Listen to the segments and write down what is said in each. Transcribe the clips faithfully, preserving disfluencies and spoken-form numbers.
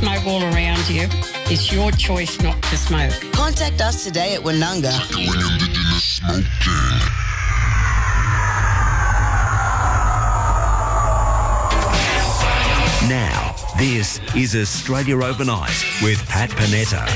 smoke all around you. It's your choice not to smoke. Contact us today at Winunga. Now, this is Australia Overnight with Pat Panetta.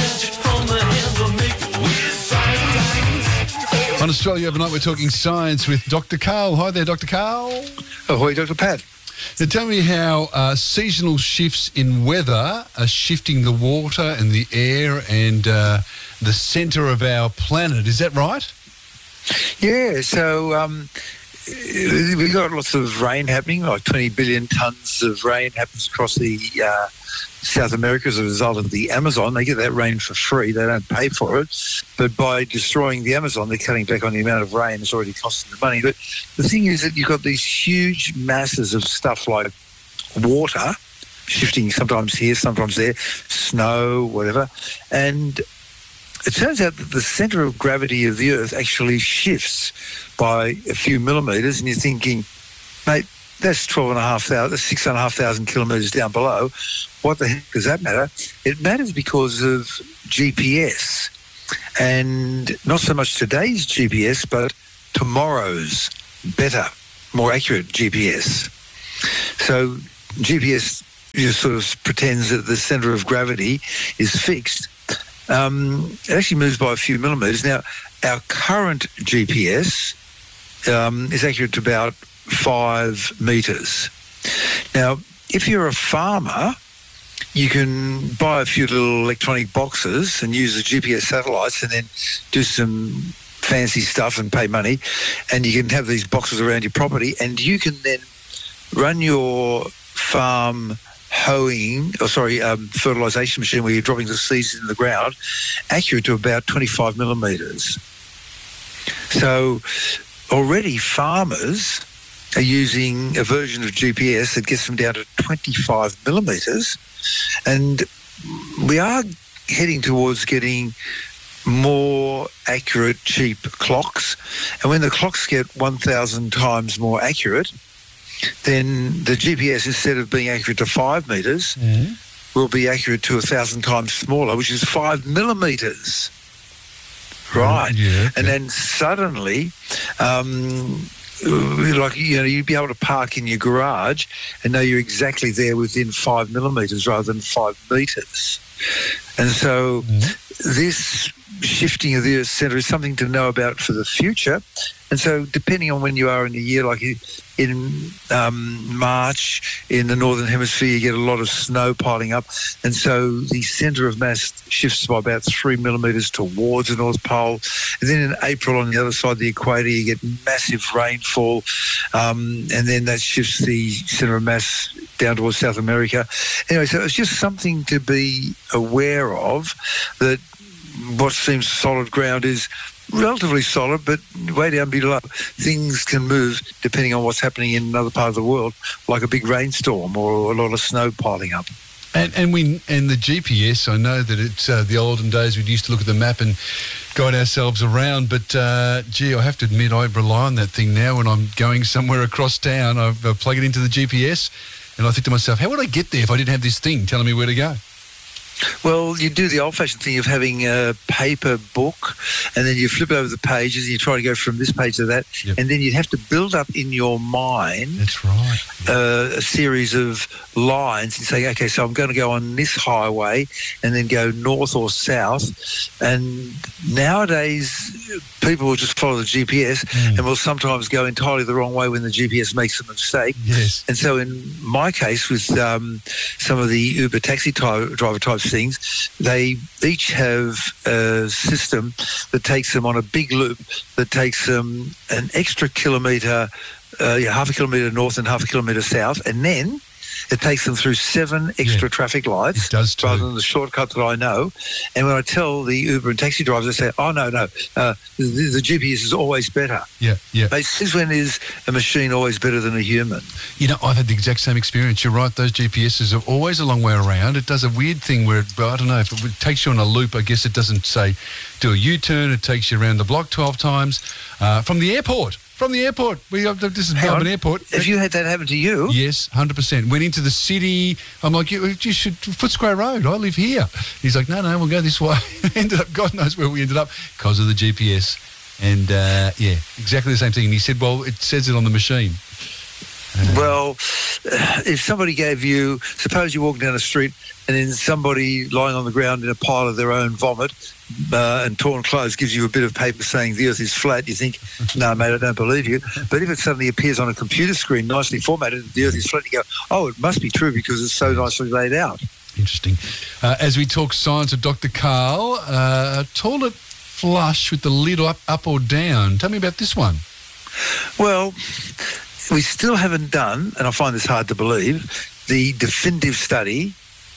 On Australia Overnight, we're talking science with Doctor Carl. Hi there, Doctor Carl. Ahoy, Doctor Pat. Now, tell me how uh, seasonal shifts in weather are shifting the water and the air and uh, the centre of our planet. Is that right? Yeah, so um, we've got lots of rain happening, like twenty billion tonnes of rain happens across the uh, South America as a result of the Amazon. They get that rain for free. They don't pay for it. But by destroying the Amazon, they're cutting back on the amount of rain. It's already costing them money. But the thing is that you've got these huge masses of stuff like water shifting sometimes here, sometimes there, snow, whatever. And it turns out that the centre of gravity of the Earth actually shifts by a few millimetres, and you're thinking, mate, that's twelve and a half thousand, that's six and a half thousand kilometres down below. What the heck does that matter? It matters because of G P S, and not so much today's G P S, but tomorrow's better, more accurate G P S. So G P S just sort of pretends that the centre of gravity is fixed. Um, it actually moves by a few millimetres. Now, our current G P S um, is accurate to about five metres. Now, if you're a farmer, you can buy a few little electronic boxes and use the G P S satellites and then do some fancy stuff and pay money, and you can have these boxes around your property, and you can then run your farm hoeing, or sorry, um, fertilisation machine where you're dropping the seeds in the ground, accurate to about twenty-five millimetres. So already farmers are using a version of G P S that gets them down to twenty-five millimetres, and we are heading towards getting more accurate, cheap clocks. And when the clocks get one thousand times more accurate, then the G P S, instead of being accurate to five metres, mm-hmm. will be accurate to a thousand times smaller, which is five millimetres. Right. Yeah, and yeah. then suddenly, um, like, you know, you'd be able to park in your garage and know you're exactly there within five millimetres rather than five metres. And so mm-hmm. this shifting of the Earth's centre is something to know about for the future. And so depending on when you are in the year, like in um, March in the Northern Hemisphere, you get a lot of snow piling up. And so the centre of mass shifts by about three millimetres towards the North Pole. And then in April on the other side of the equator, you get massive rainfall. Um, and then that shifts the centre of mass down towards South America. Anyway, so it's just something to be aware of, that what seems solid ground is relatively solid, but way down below, things can move depending on what's happening in another part of the world, like a big rainstorm or a lot of snow piling up. And and we and the G P S, I know that it's uh, the olden days we'd used to look at the map and guide ourselves around, but uh, gee, I have to admit I rely on that thing now when I'm going somewhere across town. I uh, plug it into the G P S and I think to myself, how would I get there if I didn't have this thing telling me where to go? Well, you do the old-fashioned thing of having a paper book, and then you flip over the pages and you try to go from this page to that, yep. and then you'd have to build up in your mind That's right. Yep. Uh, a series of lines and say, okay, so I'm going to go on this highway and then go north or south. And nowadays, people will just follow the G P S mm. and will sometimes go entirely the wrong way when the G P S makes a mistake. Yes. And so in my case, with um, some of the Uber taxi type, driver types things, they each have a system that takes them on a big loop that takes them an extra kilometre, uh, yeah, half a kilometre north and half a kilometre south, and then it takes them through seven extra yeah, traffic lights it does too. rather than the shortcut that I know. And when I tell the Uber and taxi drivers, they say, oh, no, no, uh, the, the G P S is always better. Yeah, yeah. But since when is a machine always better than a human? You know, I've had the exact same experience. You're right, those G P S's are always a long way around. It does a weird thing where, it, I don't know, if it takes you on a loop, I guess it doesn't say do a U-turn. It takes you around the block twelve times. Uh, from the airport, from the airport. We got this is Hang Melbourne on. Airport. Have you had that happen to you? Yes, one hundred percent. Went into the city. I'm like, you, you should, Footscray Road. I live here. He's like, no, no, we'll go this way. Ended up, God knows where we ended up because of the G P S. And, uh, yeah, exactly the same thing. And he said, well, it says it on the machine. Uh, Well, if somebody gave you, suppose you walk down the street and then somebody lying on the ground in a pile of their own vomit uh, and torn clothes gives you a bit of paper saying the earth is flat, you think, no, mate, I don't believe you. But if it suddenly appears on a computer screen, nicely formatted, the earth is flat, you go, oh, it must be true because it's so nicely laid out. Interesting. Uh, as we talk science with Doctor Karl, uh, toilet flush with the lid up, up or down. Tell me about this one. Well, we still haven't done, and I find this hard to believe, the definitive study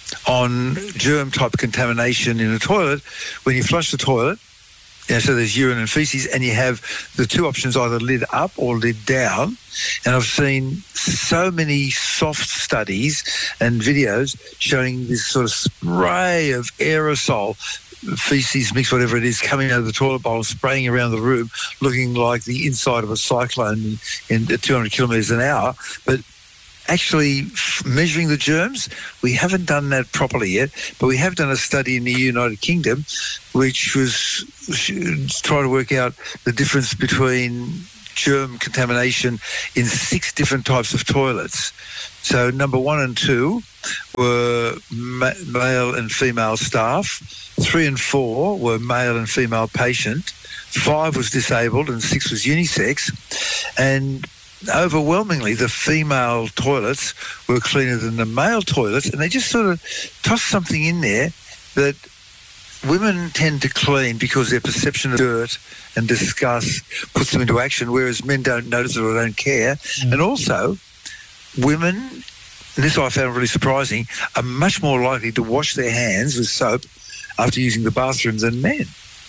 on germ-type contamination in a toilet. When you flush the toilet, you know, so there's urine and feces, and you have the two options, either lid up or lid down. And I've seen so many soft studies and videos showing this sort of spray of aerosol, feces mix, whatever it is, coming out of the toilet bowl, spraying around the room, looking like the inside of a cyclone in, in two hundred kilometres an hour. But actually f- measuring the germs, we haven't done that properly yet. But we have done a study in the United Kingdom, which was trying to work out the difference between germ contamination in six different types of toilets. So number one and two were ma- male and female staff. Three and four were male and female patient. Five was disabled and six was unisex. And overwhelmingly, the female toilets were cleaner than the male toilets. And they just sort of tossed something in there that women tend to clean because their perception of dirt and disgust puts them into action, whereas men don't notice it or don't care. Mm. And also, women, and this I found really surprising, are much more likely to wash their hands with soap after using the bathroom than men.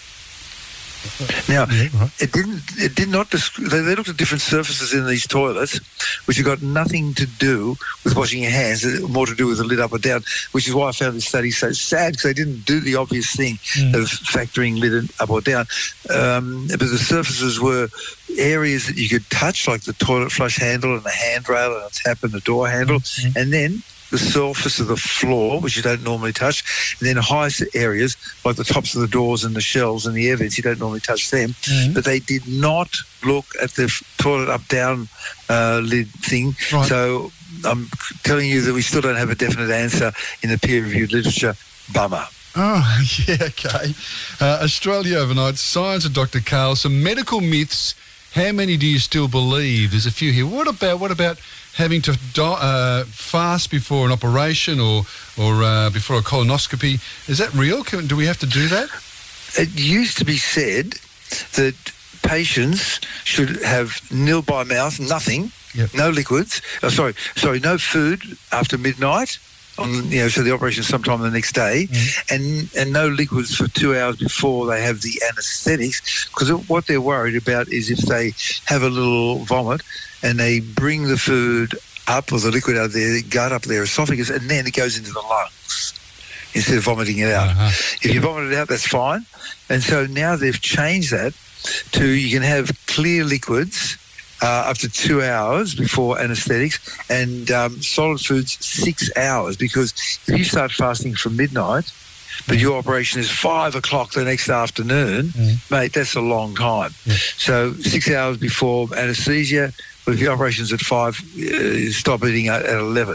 Now, yeah, right. it didn't. It did not. Disc- they, they looked at different surfaces in these toilets, which have got nothing to do with washing your hands. More to do with the lid up or down. Which is why I found this study so sad, because they didn't do the obvious thing mm. of factoring lid up or down. Um, but the surfaces were areas that you could touch, like the toilet flush handle and the handrail and a tap and the door handle, mm. and then the surface of the floor, which you don't normally touch, and then high areas like the tops of the doors and the shelves and the air vents, you don't normally touch them. Mm-hmm. But they did not look at the toilet up-down uh, lid thing. Right. So I'm telling you that we still don't have a definite answer in the peer-reviewed literature. Bummer. Oh, yeah, okay. Uh, Australia Overnight, Science with Doctor Karl. Some medical myths. How many do you still believe? There's a few here. What about what about having to di- uh, fast before an operation or or uh, before a colonoscopy? Is that real? Can, do we have to do that? It used to be said that patients should have nil by mouth, nothing, yep. no liquids. Oh, sorry, sorry, no food after midnight. On, you know, so the operation sometime the next day, mm. and and no liquids for two hours before they have the anaesthetics, because what they're worried about is if they have a little vomit and they bring the food up or the liquid out of their gut, up their esophagus, and then it goes into the lungs instead of vomiting it out. Uh-huh. If you vomit it out, that's fine. And so now they've changed that to you can have clear liquids Uh, up to two hours before anaesthetics, and um, solid foods six hours, because if you start fasting from midnight, but your operation is five o'clock the next afternoon, mm. mate, that's a long time. Yeah. So six hours before anaesthesia, but if your operation's at five, uh, stop eating at, at eleven.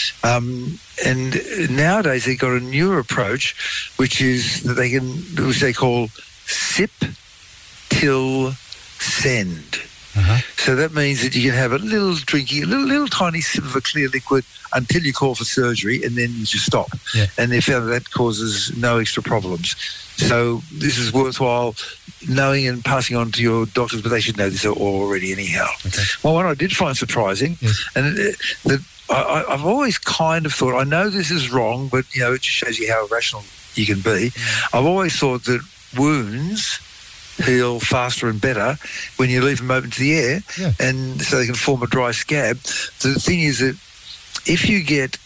Um, and nowadays they've got a newer approach, which is that they can, which they call sip till send. Uh-huh. So that means that you can have a little drinky, a little, little tiny sip of a clear liquid until you call for surgery, and then you just stop. Yeah. And they found that, that causes no extra problems. So this is worthwhile knowing and passing on to your doctors, but they should know this already anyhow. Okay. Well, what I did find surprising, yes. and it, that I, I've always kind of thought, I know this is wrong, but you know it just shows you how irrational you can be. Mm. I've always thought that wounds heal faster and better when you leave them open to the air, yeah. and so they can form a dry scab. So the thing is that if you get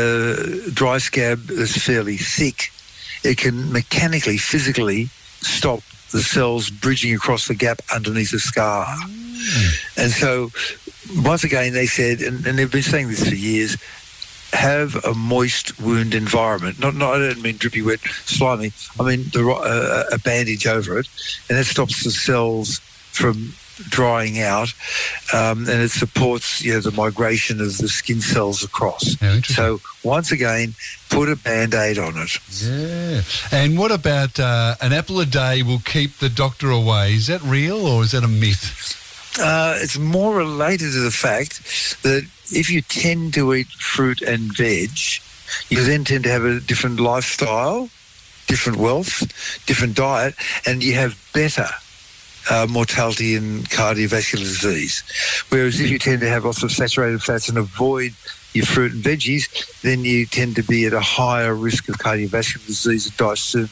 a dry scab that's fairly thick, it can mechanically, physically stop the cells bridging across the gap underneath the scar. Mm. And so, once again, they said, and, and they've been saying this for years, have a moist wound environment. Not, not I don't mean drippy, wet, slimy. I mean the, uh, a bandage over it, and that stops the cells from drying out, um, and it supports you know the migration of the skin cells across. Yeah, so once again, put a Band-Aid on it. Yeah. And what about uh, an apple a day will keep the doctor away? Is that real or is that a myth? Uh, it's more related to the fact that if you tend to eat fruit and veg, you then tend to have a different lifestyle, different wealth, different diet, and you have better uh, mortality in cardiovascular disease. Whereas if you tend to have lots of saturated fats and avoid your fruit and veggies, then you tend to be at a higher risk of cardiovascular disease and die sooner.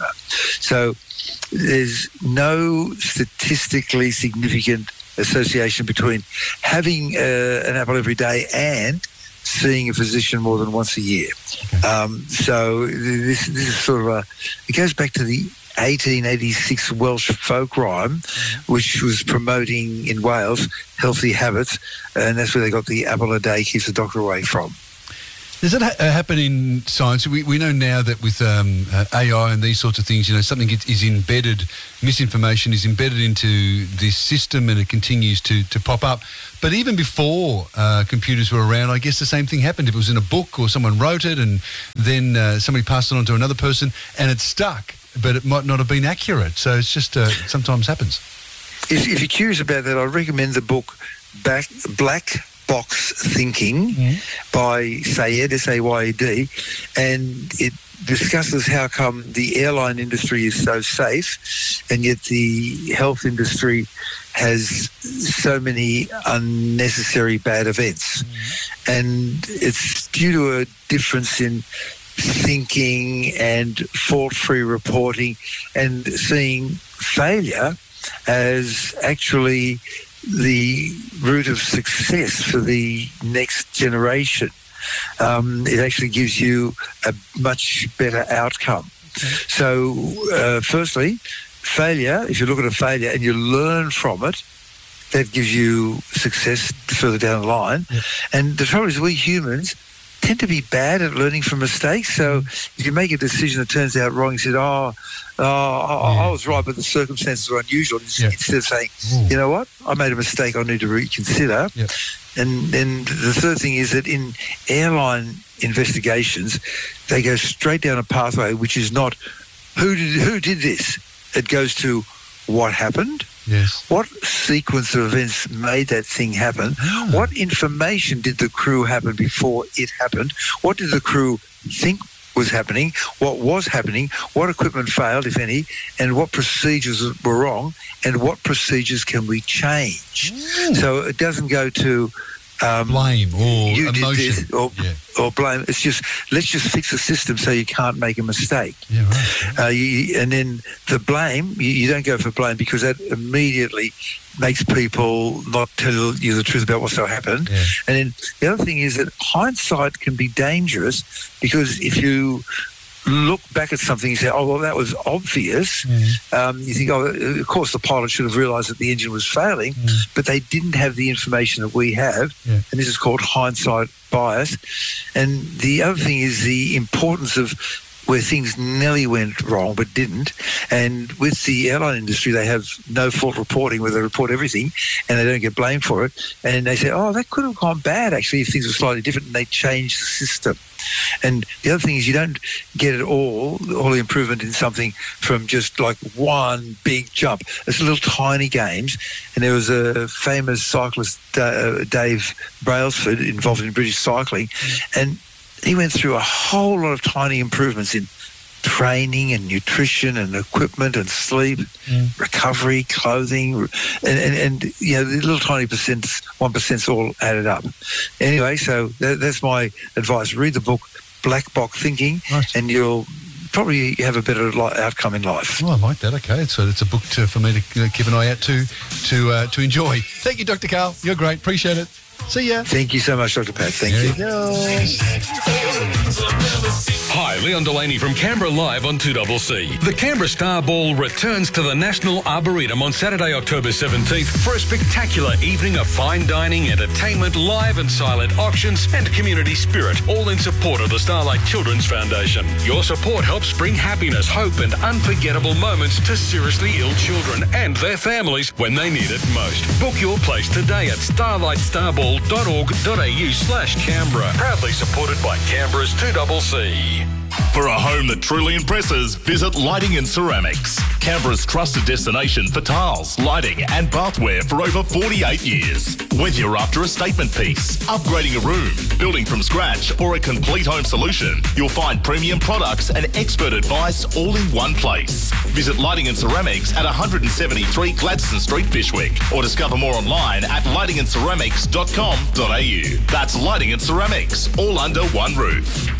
So there's no statistically significant association between having uh, an apple every day and seeing a physician more than once a year. Okay. Um, so this, this is sort of a, it goes back to the eighteen eighty-six Welsh folk rhyme, which was promoting in Wales healthy habits, and that's where they got the apple a day keeps the doctor away from. Does that ha- happen in science? We we know now that with um, uh, A I and these sorts of things, you know, something is, is embedded, misinformation is embedded into this system and it continues to, to pop up. But even before uh, computers were around, I guess the same thing happened. If it was in a book or someone wrote it and then uh, somebody passed it on to another person and it stuck, but it might not have been accurate. So it's just uh, sometimes happens. If, if you're curious about that, I recommend the book Back, Black Box Thinking mm. by Sayed, S A Y E D, and it discusses how come the airline industry is so safe and yet the health industry has so many unnecessary bad events. Mm. And it's due to a difference in thinking and fault-free reporting and seeing failure as actually the route of success for the next generation. Um, it actually gives you a much better outcome. Okay. So, uh, firstly, failure, if you look at a failure and you learn from it, that gives you success further down the line. Yep. And the trouble is we humans tend to be bad at learning from mistakes. So if you make a decision that turns out wrong, you said, oh, oh I, yeah. I was right, but the circumstances were unusual. Yeah. Instead of saying, Ooh. you know what, I made a mistake, I need to reconsider. Yeah. And then the third thing is that in airline investigations, they go straight down a pathway which is not who did who did this. It goes to what happened. Yes. What sequence of events made that thing happen? Oh. What information did the crew happen before it happened? What did the crew think was happening? What was happening? What equipment failed, if any? And what procedures were wrong? And what procedures can we change? Mm. So it doesn't go to um, blame or you emotion. Did this, or, yeah. or blame. It's just, let's just fix the system so you can't make a mistake. Yeah, right. Uh, you, and then the blame, you, you don't go for blame because that immediately makes people not tell you the truth about what's so happened. Yeah. And then the other thing is that hindsight can be dangerous because if you look back at something and say, oh, well, that was obvious, mm. um, you think, oh, of course the pilot should have realised that the engine was failing, mm. but they didn't have the information that we have, yeah. and this is called hindsight bias. And the other thing is the importance of where things nearly went wrong but didn't. And with the airline industry, they have no fault reporting where they report everything and they don't get blamed for it. And they say, oh, that could have gone bad actually if things were slightly different, and they change the system. And the other thing is you don't get it all, all the improvement in something from just like one big jump. It's little tiny gains. And there was a famous cyclist, uh, Dave Brailsford, involved in British cycling, and he went through a whole lot of tiny improvements in training and nutrition and equipment and sleep, mm. recovery, clothing, and, and, and you know, the little tiny percents, one percent's all added up. Anyway, so that, that's my advice. Read the book Black Box Thinking, nice. And you'll probably have a better li- outcome in life. Oh, I like that. Okay, so it's a book to, for me to uh, keep an eye out to to uh, to enjoy. Thank you, Doctor Karl. You're great. Appreciate it. See ya. Thank you so much, Doctor Pat. Thank There you. you go. Hi, Leon Delaney from Canberra Live on two C C. The Canberra Star Ball returns to the National Arboretum on Saturday, October seventeenth for a spectacular evening of fine dining, entertainment, live and silent auctions and community spirit, all in support of the Starlight Children's Foundation. Your support helps bring happiness, hope and unforgettable moments to seriously ill children and their families when they need it most. Book your place today at starlight starball dot org dot a u slash Canberra. Proudly supported by Canberra's two C C. For a home that truly impresses, visit Lighting and Ceramics. Canberra's trusted destination for tiles, lighting and bathware for over forty-eight years. Whether you're after a statement piece, upgrading a room, building from scratch or a complete home solution, you'll find premium products and expert advice all in one place. Visit Lighting and Ceramics at one seventy-three Gladstone Street, Fyshwick, or discover more online at lighting and ceramics dot com dot a u. That's Lighting and Ceramics, all under one roof.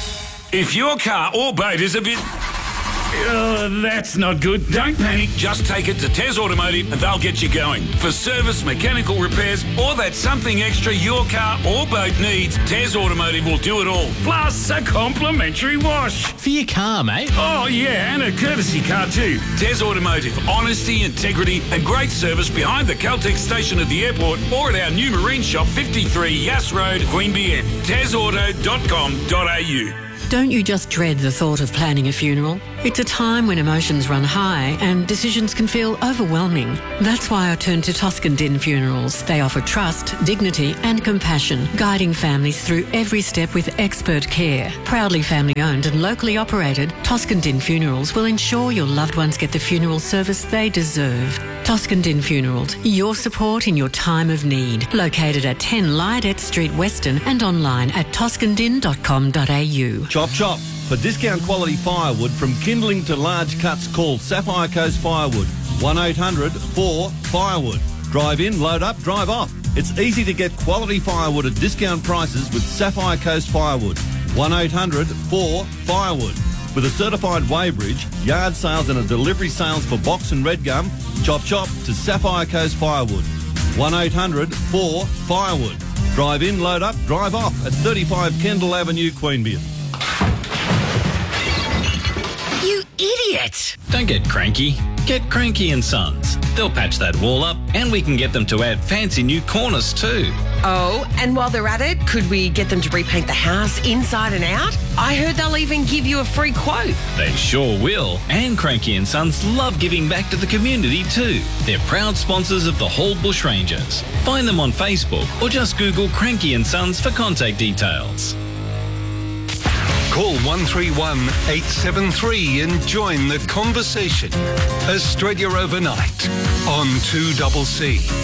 If your car or boat is a bit... Uh, that's not good. Don't panic. Just take it to Tez Automotive and they'll get you going. For service, mechanical repairs, or that something extra your car or boat needs, Tez Automotive will do it all. Plus a complimentary wash. For your car, mate. Oh, yeah, and a courtesy car too. Tez Automotive. Honesty, integrity and great service behind the Caltex station at the airport or at our new marine shop, fifty-three Yass Road, Queanbeyan. tez auto dot com dot a u. Don't you just dread the thought of planning a funeral? It's a time when emotions run high and decisions can feel overwhelming. That's why I turned to Toscan Din Funerals. They offer trust, dignity and compassion, guiding families through every step with expert care. Proudly family-owned and locally operated, Toscan Din Funerals will ensure your loved ones get the funeral service they deserve. Toscan Din Funerals, your support in your time of need. Located at ten Lydet Street, Weston and online at toscan din dot com dot a u. Chop Chop. For discount quality firewood from kindling to large cuts, call Sapphire Coast Firewood. one eight hundred four firewood. Drive in, load up, drive off. It's easy to get quality firewood at discount prices with Sapphire Coast Firewood. one eight hundred four firewood. With a certified weighbridge, yard sales and a delivery sales for box and red gum, Chop Chop to Sapphire Coast Firewood. one eight hundred four firewood. Drive in, load up, drive off at thirty-five Kendall Avenue, Queanbeyan. You idiot! Don't get cranky. Get Cranky and Sons. They'll patch that wall up and we can get them to add fancy new corners too. Oh, and while they're at it, could we get them to repaint the house inside and out? I heard they'll even give you a free quote. They sure will. And Cranky and Sons love giving back to the community too. They're proud sponsors of the Hall Bushrangers. Find them on Facebook or just Google Cranky and Sons for contact details. Call one three one eight seven three and join the conversation. Australia Overnight on two C C.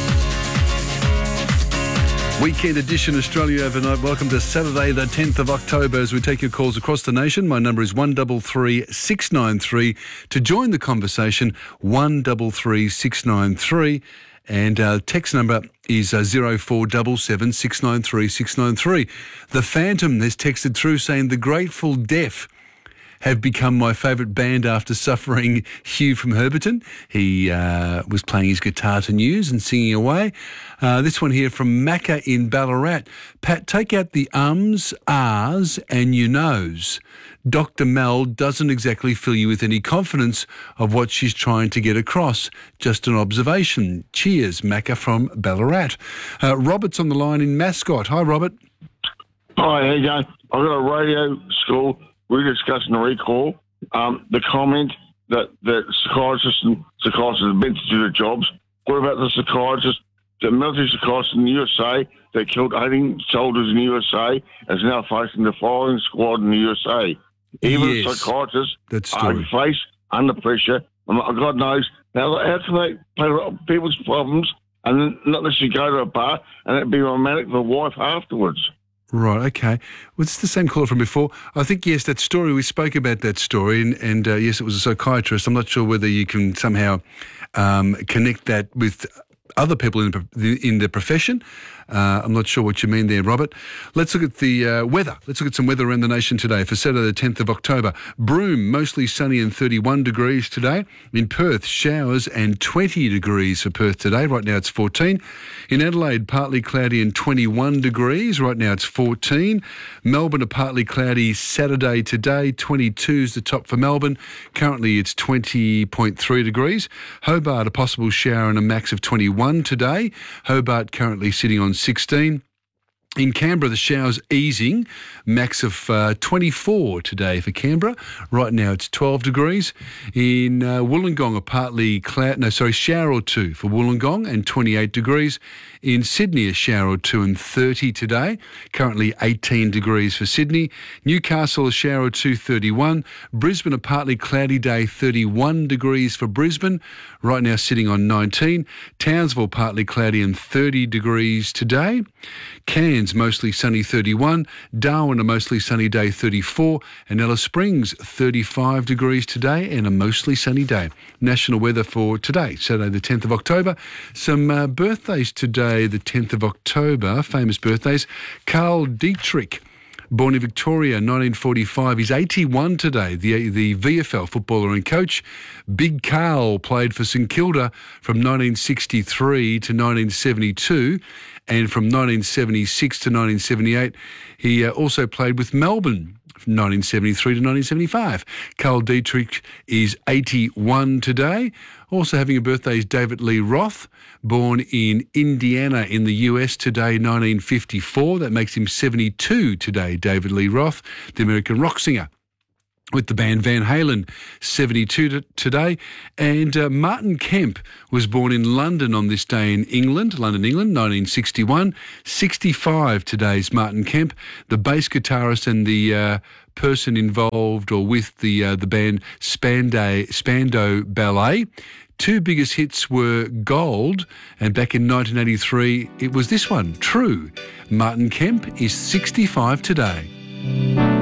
Weekend edition Australia Overnight. Welcome to Saturday the tenth of October as we take your calls across the nation. My number is one three three six nine three. To join the conversation, one three three six nine three. And uh, text number is uh, zero four seven seven six nine three six nine three. The Phantom has texted through saying the Grateful Deaf have become my favourite band after suffering Hugh from Herberton. He uh, was playing his guitar to news and singing away. Uh, this one here from Macca in Ballarat. Pat, take out the ums, ahs and you knows. Doctor Mel doesn't exactly fill you with any confidence of what she's trying to get across. Just an observation. Cheers, Macca from Ballarat. Uh, Robert's on the line in Mascot. Hi, Robert. Hi, how you going? I've got a radio school. We're discussing the recall. Um, the comment that, that psychiatrists and psychiatrists are meant to do their jobs. What about the psychiatrists, the military psychiatrists in the U S A that killed eighteen soldiers in the U S A is now facing the firing squad in the U S A? Even yes, psychiatrists that's are faced under pressure. And God knows how, how can they play people's problems and then not necessarily go to a bar and it'd be romantic for the wife afterwards. Right, okay. Well, it's the same caller from before. I think, yes, that story, we spoke about that story, and, and uh, yes, it was a psychiatrist. I'm not sure whether you can somehow um, connect that with other people in the, in the profession. Uh, I'm not sure what you mean there, Robert. Let's look at the uh, weather. Let's look at some weather around the nation today for Saturday the tenth of October. Broome, mostly sunny and thirty-one degrees today. In Perth, showers and twenty degrees for Perth today. Right now it's fourteen. In Adelaide, partly cloudy and twenty-one degrees. Right now it's fourteen. Melbourne, a partly cloudy Saturday today. twenty-two is the top for Melbourne. Currently it's twenty point three degrees. Hobart, a possible shower and a max of twenty-one today. Hobart currently sitting on sixteen. In Canberra, the showers easing, max of uh, twenty-four today for Canberra. Right now it's twelve degrees. In uh, Wollongong, a partly cloud, no, sorry, shower or two for Wollongong and twenty-eight degrees. In Sydney, a shower or two and thirty today. Currently eighteen degrees for Sydney. Newcastle, a shower or two, thirty-one. Brisbane, a partly cloudy day, thirty-one degrees for Brisbane. Right now sitting on nineteen. Townsville, partly cloudy and thirty degrees today. Cairns, mostly sunny, thirty-one. Darwin, a mostly sunny day, thirty-four. And Alice Springs, thirty-five degrees today and a mostly sunny day. National weather for today, Saturday the tenth of October. Some uh, birthdays today, the tenth of October, famous birthdays. Carl Dietrich, born in Victoria, nineteen forty-five. He's eighty-one today, the, the V F L footballer and coach. Big Carl played for St Kilda from nineteen sixty-three to nineteen seventy-two. And from nineteen seventy-six to nineteen seventy-eight, he uh, also played with Melbourne from nineteen seventy-three to nineteen seventy-five. Carl Dietrich is eighty-one today. Also having a birthday is David Lee Roth, born in Indiana in the U S today, nineteen fifty-four. That makes him seventy-two today, David Lee Roth, the American rock singer. With the band Van Halen, seventy-two to today. And uh, Martin Kemp was born in London on this day in England, London, England, nineteen sixty-one. sixty-five today's Martin Kemp, the bass guitarist and the uh, person involved or with the uh, the band Spandau, Spandau Ballet. Two biggest hits were Gold, and back in nineteen eighty-three, it was this one, True. Martin Kemp is sixty-five today.